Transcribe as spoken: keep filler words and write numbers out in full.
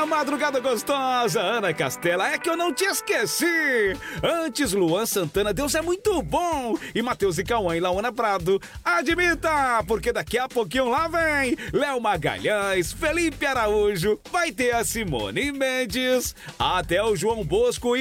madrugada gostosa, Ana Castela, é que eu não te esqueci. Antes, Luan Santana, Deus é muito bom. E Matheus e Cauã e Laona Prado, admita, porque daqui a pouquinho lá vem Léo Magalhães, Felipe Araújo, vai ter a Simone Mendes, até o João Bosco e